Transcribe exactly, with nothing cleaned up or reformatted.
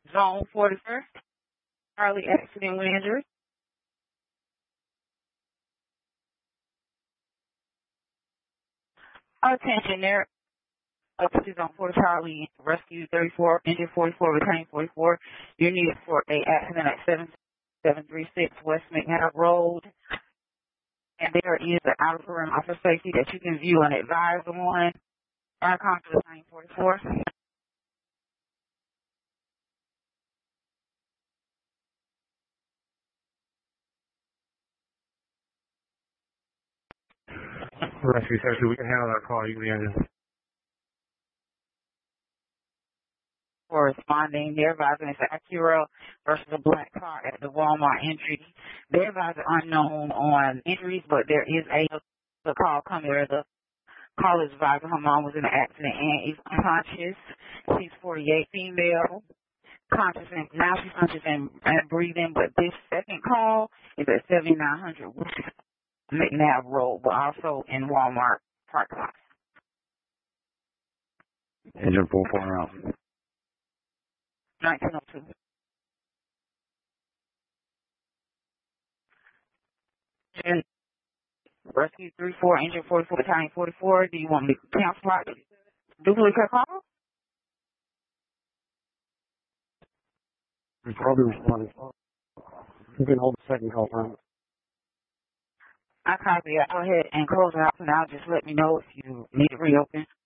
Zone forty-first, Charlie accident with injury. Attention there. Officers on Fort Charlie, rescue thirty-four, injured forty-four, retained forty-four. You're needed for a accident at seven seven three six West McNabb Road. And there is an outer perimeter officer safety that you can view and advise on. Our contact is nine forty-four. Rescue safety, we can handle that call. You can be engine. Corresponding, they're advising it's an Acura versus a black car at the Walmart entry. They're advising unknown on injuries, but there is a, a call coming where the caller is advising her mom was in an accident and is unconscious. She's forty-eight, female, conscious and now she's conscious and, and breathing, but this second call is at seventy-nine hundred McNabb Road, but also in Walmart parking lot. Engine four four out. nineteen oh two. And rescue three four, engine forty-four, battalion forty-four. Do you want me to cancel out duplicate call? We probably responding. You can hold the second call time. I copy it. Go ahead and close it out for now. Just let me know if you need it reopened.